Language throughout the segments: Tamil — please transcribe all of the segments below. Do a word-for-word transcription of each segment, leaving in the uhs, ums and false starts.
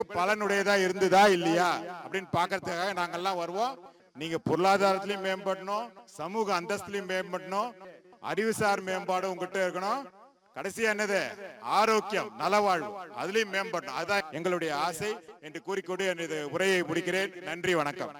பலனுடையதா இருந்ததா இல்லையா அப்படின்னு பாக்கிறதுக்காக நாங்கெல்லாம் வருவோம். நீங்க பொருளாதாரத்திலையும் மேம்படணும், சமூக அந்தஸ்திலையும் மேம்படணும், அறிவுசார் மேம்பாடு உங்ககிட்ட இருக்கணும். கடைசியா என்னது? ஆரோக்கியம், நலவாழ்வு, அதுலயும் மேம்படணும். அதான் எங்களுடைய ஆசை என்று கூறிக்கொண்டு எனது உரையை முடிக்கிறேன். நன்றி, வணக்கம்.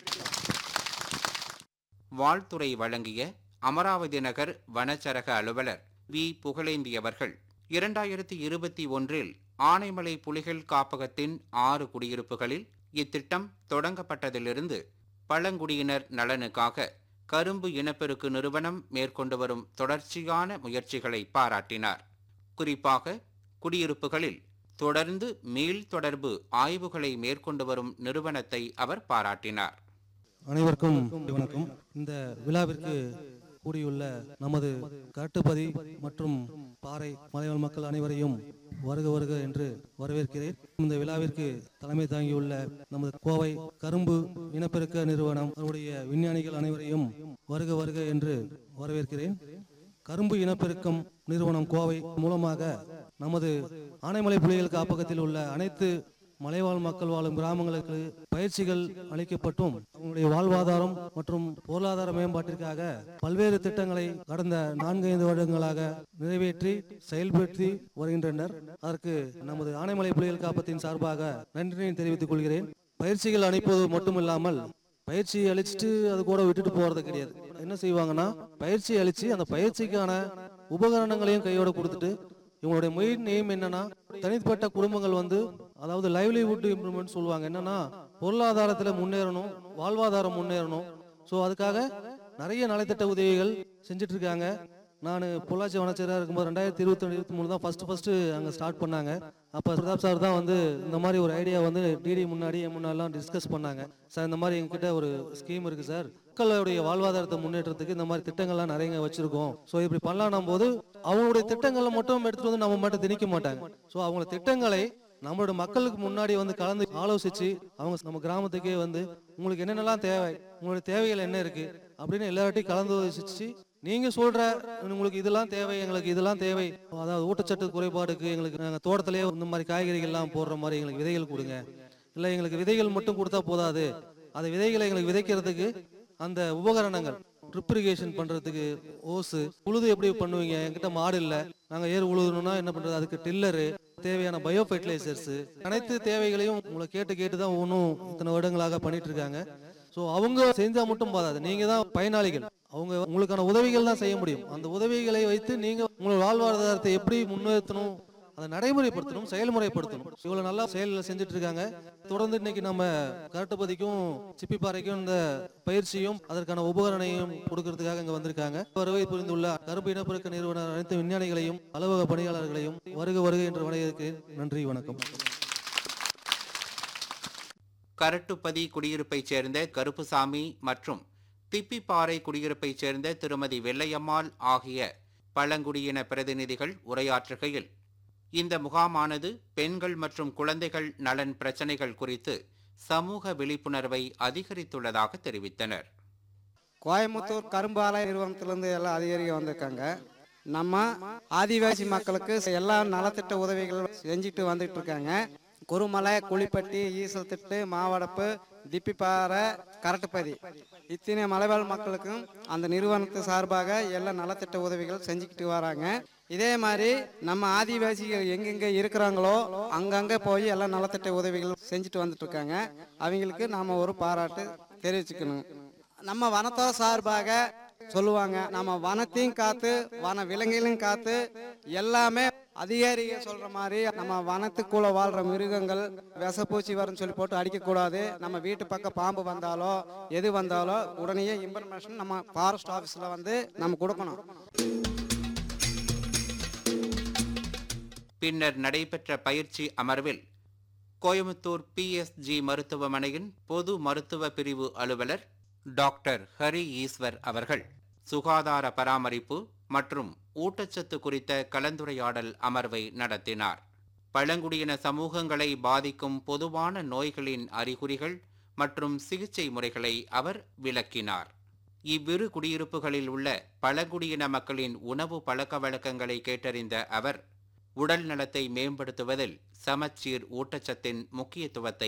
வாழ்த்துறை வழங்கிய அமராவதி நகர் வனச்சரக அலுவலர் வி புகழேந்தி அவர்கள் இரண்டாயிரத்தி இருபத்தி ஒன்றில் ஆனைமலை புலிகள் காப்பகத்தின் ஆறு குடியிருப்புகளில் இத்திட்டம் தொடங்கப்பட்டதிலிருந்து பழங்குடியினர் நலனுக்காக கரும்பு இனப்பெருக்கு நிறுவனம் மேற்கொண்டு வரும் தொடர்ச்சியான முயற்சிகளை பாராட்டினார். குறிப்பாக குடியிருப்புகளில் தொடர்ந்து மீள் தொடர்பு ஆய்வுகளை மேற்கொண்டு வரும் நிறுவனத்தை அவர் பாராட்டினார். அனைவருக்கும் வணக்கம். இந்த விழாவிற்கு கூடியுள்ள நமது காட்டுப்பதி மற்றும் பாறை மலைவாழ் மக்கள் அனைவரையும் வருக வருக என்று வரவேற்கிறேன். இந்த விழாவிற்கு தலைமை தாங்கியுள்ள நமது கோவை கரும்பு இனப்பெருக்க நிறுவனம் அவருடைய விஞ்ஞானிகள் அனைவரையும் வருக வருக என்று வரவேற்கிறேன். கரும்பு இனப்பெருக்கம் நிறுவனம் கோவை மூலமாக நமது ஆனைமலை புலிகள் காப்பகத்தில் உள்ள அனைத்து மலைவாழ் மக்கள் வாழும் கிராமங்களுக்கு பயிற்சிகள் அளிக்கப்பட்டும் அவங்களுடைய வாழ்வாதாரம் மற்றும் பொருளாதார மேம்பாட்டிற்காக பல்வேறு திட்டங்களை கடந்த நான்கு ஐந்து வருடங்களாக நிறைவேற்றி செயல்படுத்தி வருகின்றனர். அதற்கு நமது ஆனைமலை புலிகள் காப்பகத்தின் சார்பாக நன்றியை தெரிவித்துக் கொள்கிறேன். பயிற்சிகள் அளிப்பது மட்டுமில்லாமல் பயிற்சி அளிச்சுட்டு அது கூட விட்டுட்டு போறது கிடையாது. என்ன செய்வாங்கன்னா பயிற்சி அளிச்சு அந்த பயிற்சிக்கான உபகரணங்களையும் கையோட கொடுத்துட்டு இவங்களுடைய மெயின் எய்ம் என்னன்னா தனிப்பட்ட குடும்பங்கள் வந்து அதாவது லைவ்லிஹுட் இம்ப்ரூவ்மெண்ட் சொல்லுவாங்க. என்னன்னா பொருளாதாரத்துல முன்னேறணும், வாழ்வாதாரம் முன்னேறணும். ஸோ அதுக்காக நிறைய நலத்திட்ட உதவிகள் செஞ்சுட்டு இருக்காங்க. நான் பொள்ளாச்சி வனச்சராக இருக்கும்போது ரெண்டாயிரத்தி இருபத்தி ரெண்டு இருபத்தி மூணு தான் ஃபர்ஸ்ட் ஃபர்ஸ்ட் அங்கே ஸ்டார்ட் பண்ணாங்க. அப்போ பிரதாப் சார் தான் வந்து இந்த மாதிரி ஒரு ஐடியா வந்து டிடி முன்னாடி முன்னாடிலாம் டிஸ்கஸ் பண்ணாங்க. சார் இந்த மாதிரி எங்ககிட்ட ஒரு ஸ்கீம் இருக்கு சார், மக்களுடைய வாழ்வாதாரத்தை முன்னேற்றத்துக்கு இந்த மாதிரி திட்டங்கள்லாம் நிறைய வச்சிருக்கோம். ஸோ இப்படி பண்ணலாம் போது அவங்களுடைய திட்டங்களை மட்டும் எடுத்துட்டு வந்து நம்ம மட்டும் திணிக்க மாட்டாங்க. ஸோ அவங்களோட திட்டங்களை நம்மளோட மக்களுக்கு முன்னாடி வந்து கலந்து ஆலோசிச்சு அவங்க நம்ம கிராமத்துக்கே வந்து உங்களுக்கு என்னென்னலாம் தேவை, உங்களுடைய தேவைகள் என்ன இருக்கு அப்படின்னு எல்லார்ட்டையும் கலந்து யோசிச்சு நீங்க சொல்ற உங்களுக்கு இதெல்லாம் தேவை, எங்களுக்கு இதெல்லாம் தேவை, அதாவது ஊட்டச்சத்து குறைபாடுக்கு எங்களுக்கு நாங்கள் தோட்டத்திலேயே இந்த மாதிரி காய்கறிகள் எல்லாம் போடுற மாதிரி எங்களுக்கு விதைகள் கொடுங்க, இல்லை எங்களுக்கு விதைகள் மட்டும் கொடுத்தா போதாது, அந்த விதைகளை எங்களுக்கு விதைக்கிறதுக்கு அந்த உபகரணங்கள் ட்ரிப் இரிகேஷன் பண்றதுக்கு ஓசு, உழுது எப்படி பண்ணுவீங்க, என்கிட்ட மாடு இல்லை, நாங்க ஏர் உழுதுணும்னா என்ன பண்றது, அதுக்கு டில்லரு, தேவையான பயோ ஃபெர்டிலைசர்ஸ், அனைத்து தேவைகளையும் உங்களை கேட்டு கேட்டுதான் ஒன்றும் இத்தனை வருடங்களாக பண்ணிட்டு இருக்காங்க. ஸோ அவங்க செஞ்சா மட்டும் போதாது, நீங்க தான் பயனாளிகள், அவங்க உங்களுக்கான உதவிகள் தான் செய்ய முடியும். அந்த உதவிகளை வைத்து நீங்க உங்களோட வாழ்வாதாரத்தை எப்படி முன்னேற்றணும், அதை நடைமுறைப்படுத்தணும், செயல்முறைப்படுத்தணும். இவ்வளவு நல்லா செயல் செஞ்சுட்டு இருக்காங்க. தொடர்ந்து இன்னைக்கு நம்ம கரட்டுப்பதிக்கும் சிப்பிப்பாறைக்கும் இந்த பயிற்சியும் அதற்கான உபகரணையும் கொடுக்கறதுக்காக இங்க வந்திருக்காங்க. வருகை புரிந்துள்ள கரும்பு இனப்பெருக்க நிறுவன அனைத்து விஞ்ஞானிகளையும் அலுவலக பணியாளர்களையும் வருக வருகை என்று வணங்குகிறேன். நன்றி, வணக்கம். கரட்டுப்பதி குடியிருப்பைச் சேர்ந்த கருப்புசாமி மற்றும் திப்பிப்பாறை குடியிருப்பைச் சேர்ந்த திருமதி வெள்ளையம்மாள் ஆகிய பழங்குடியின பிரதிநிதிகள் உரையாற்றுகையில் இந்த முகாமானது பெண்கள் மற்றும் குழந்தைகள் நலன் பிரச்சனைகள் குறித்து சமூக விழிப்புணர்வை அதிகரித்துள்ளதாக தெரிவித்தனர். கோயம்புத்தூர் கரும்பு ஆலை நிறுவனத்திலிருந்து எல்லாம் அதிகாரிகள் வந்திருக்காங்க. நம்ம ஆதிவாசி மக்களுக்கு எல்லா நலத்திட்ட உதவிகள் செஞ்சுட்டு வந்துட்டு இருக்காங்க. குருமலை, குளிப்பட்டி, ஈசல் திட்டு, மாவடப்பு, திப்பிப்பாறை, கரட்டுப்பதி இத்தனை மலைவாழ் மக்களுக்கும் அந்த நிறுவனத்து சார்பாக எல்லா நலத்திட்ட உதவிகள் செஞ்சுக்கிட்டு வராங்க. இதே மாதிரி நம்ம ஆதிவாசிகள் எங்கெங்க இருக்கிறாங்களோ அங்கங்க போய் எல்லா நலத்திட்ட உதவிகள் செஞ்சுட்டு வந்துட்டு இருக்காங்க. அவங்களுக்கு நாம ஒரு பாராட்டு தெரிவிச்சுக்கணும். நம்ம வனத்துறை சார்பாக சொல்லுவாங்க, நம்ம வனத்தையும் காத்து வன விலங்குகளையும் காத்து எல்லாமே அதிகாரிகள் சொல்ற மாதிரி நம்ம வனத்துக்குள்ள வாழ்ற மிருகங்கள் விஷப்பூச்சி வரும்னு சொல்லி போட்டு அடிக்க கூடாது. நம்ம வீட்டு பக்கம் பாம்பு வந்தாலோ எது வந்தாலோ உடனே இன்ஃபர்மேஷன் நம்ம ஃபாரஸ்ட் ஆபீஸ்ல வந்து நம்ம கொடுக்கணும். பின்னர் நடைபெற்ற பயிற்சி அமர்வில் கோயம்புத்தூர் பி எஸ் ஜி மருத்துவமனையின் பொது மருத்துவ பிரிவு அலுவலர் டாக்டர் ஹரி ஈஸ்வர் அவர்கள் சுகாதார பராமரிப்பு மற்றும் ஊட்டச்சத்து குறித்த கலந்துரையாடல் அமர்வை நடத்தினார். பழங்குடியின சமூகங்களை பாதிக்கும் பொதுவான நோய்களின் அறிகுறிகள் மற்றும் சிகிச்சை முறைகளை அவர் விளக்கினார். இவ்விரு குடியிருப்புகளில் உள்ள பழங்குடியின மக்களின் உணவு பழக்க வழக்கங்களை கேட்டறிந்த அவர் உடல் நலத்தை மேம்படுத்துவதில் சமச்சீர் ஊட்டச்சத்தின் முக்கியத்துவத்தை